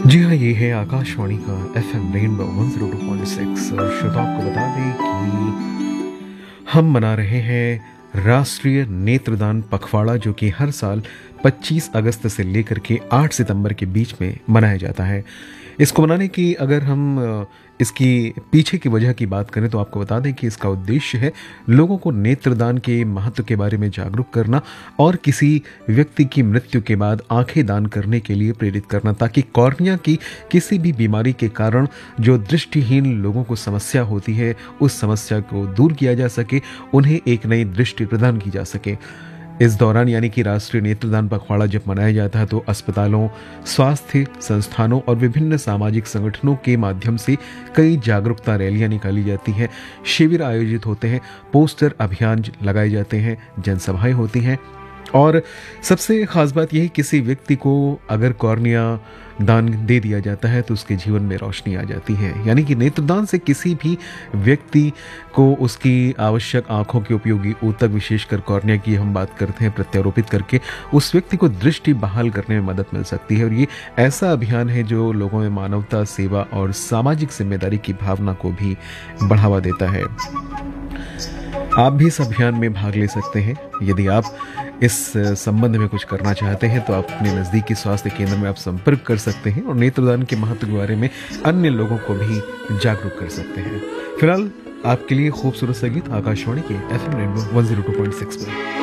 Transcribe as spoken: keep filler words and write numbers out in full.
जी हाँ, ये है आकाशवाणी का FM rainbow one zero two point six. और श्रोताओं को बता दें कि हम मना रहे हैं राष्ट्रीय नेत्रदान पखवाड़ा, जो कि हर साल पच्चीस अगस्त से लेकर के आठ सितंबर के बीच में मनाया जाता है। इसको मनाने की अगर हम अ, इसकी पीछे की वजह की बात करें तो आपको बता दें कि इसका उद्देश्य है लोगों को नेत्रदान के महत्व के बारे में जागरूक करना और किसी व्यक्ति की मृत्यु के बाद आंखें दान करने के लिए प्रेरित करना, ताकि कॉर्निया की किसी भी बीमारी के कारण जो दृष्टिहीन लोगों को समस्या होती है उस समस्या को दूर किया जा सके, उन्हें एक नई दृष्टि प्रदान की जा सके। इस दौरान यानी कि राष्ट्रीय नेत्रदान पखवाड़ा जब मनाया जाता है तो अस्पतालों, स्वास्थ्य संस्थानों और विभिन्न सामाजिक संगठनों के माध्यम से कई जागरूकता रैलियां निकाली जाती हैं, शिविर आयोजित होते हैं, पोस्टर अभियान लगाए जाते हैं, जनसभाएं होती हैं। और सबसे खास बात यह है, किसी व्यक्ति को अगर कॉर्निया दान दे दिया जाता है तो उसके जीवन में रोशनी आ जाती है। यानी कि नेत्रदान से किसी भी व्यक्ति को उसकी आवश्यक आंखों के उपयोगी ऊतक, विशेषकर कॉर्निया की हम बात करते हैं, प्रत्यारोपित करके उस व्यक्ति को दृष्टि बहाल करने में मदद मिल सकती है। और ये ऐसा अभियान है जो लोगों में मानवता, सेवा और सामाजिक जिम्मेदारी की भावना को भी बढ़ावा देता है। आप भी इस अभियान में भाग ले सकते हैं। यदि आप इस संबंध में कुछ करना चाहते हैं तो आप अपने नज़दीकी स्वास्थ्य केंद्र में आप संपर्क कर सकते हैं और नेत्रदान के महत्व के बारे में अन्य लोगों को भी जागरूक कर सकते हैं। फिलहाल आपके लिए खूबसूरत संगीत आकाशवाणी के FM rainbow one zero two point six पर।